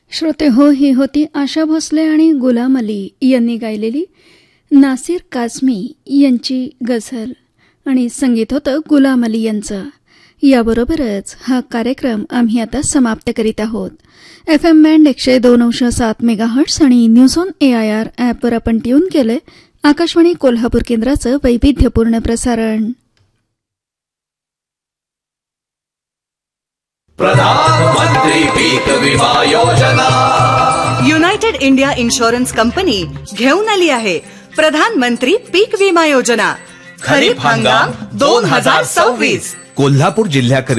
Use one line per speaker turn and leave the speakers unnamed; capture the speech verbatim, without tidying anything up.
श्रोते हो, ही होती आशा भोसले आणि गुलाम अली यांनी गायलेली नासिर काझमी यांची गझल आणि संगीत होतं गुलाम अली यांचं. याबरोबरच हा कार्यक्रम आम्ही आता समाप्त करीत आहोत. एफ एम बँड एकशे दोन अंश सात मेगाहर्ट्स आणि news on A I R ॲपवर आपण ट्यून केले आकाशवाणी कोल्हापूर केंद्राचं वैविध्यपूर्ण प्रसारण.
प्रधानमंत्री पीक विमा योजना.
युनायटेड इंडिया इन्शुरन्स कंपनी घेऊन आली आहे प्रधानमंत्री पीक विमा योजना. खरीप हंगाम दोन हजार सव्वीस.
कोल्हापूर जिल्ह्यात